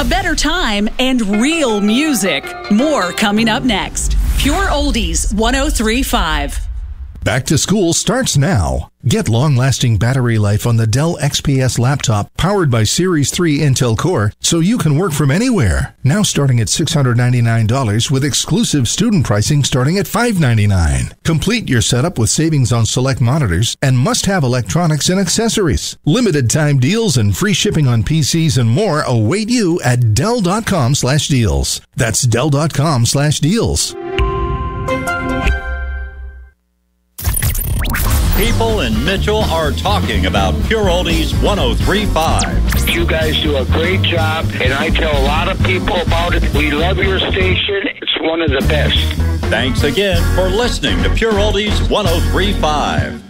a better time, and real music. More coming up next. Pure Oldies 103.5. Back to school starts now. Get long-lasting battery life on the Dell XPS laptop powered by Series 3 Intel Core so you can work from anywhere. Now starting at $699 with exclusive student pricing starting at $599. Complete your setup with savings on select monitors and must-have electronics and accessories. Limited time deals and free shipping on PCs and more await you at Dell.com/deals. That's Dell.com/deals. People in Mitchell are talking about Pure Oldies 103.5. You guys do a great job, and I tell a lot of people about it. We love your station. It's one of the best. Thanks again for listening to Pure Oldies 103.5.